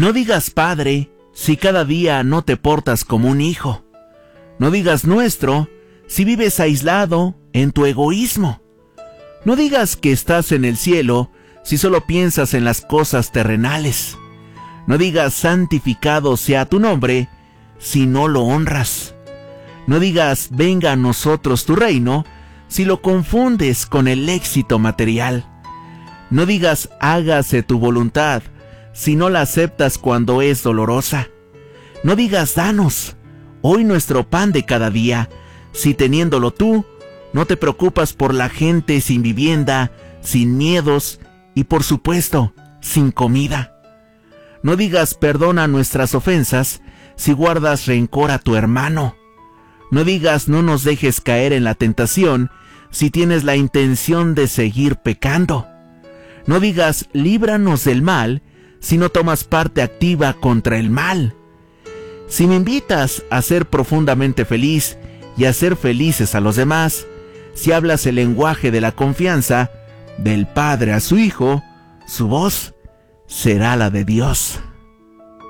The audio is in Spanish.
No digas Padre si cada día no te portas como un hijo. No digas nuestro si vives aislado en tu egoísmo. No digas que estás en el cielo si solo piensas en las cosas terrenales. No digas santificado sea tu nombre si no lo honras. No digas venga a nosotros tu reino si lo confundes con el éxito material. No digas hágase tu voluntad si no la aceptas cuando es dolorosa. No digas danos hoy nuestro pan de cada día si teniéndolo tú no te preocupas por la gente sin vivienda, sin miedos y por supuesto sin comida. No digas perdona nuestras ofensas si guardas rencor a tu hermano. No digas no nos dejes caer en la tentación si tienes la intención de seguir pecando. No digas líbranos del mal si no tomas parte activa contra el mal. Si me invitas a ser profundamente feliz y a ser felices a los demás, si hablas el lenguaje de la confianza, del Padre a su Hijo, su voz será la de Dios.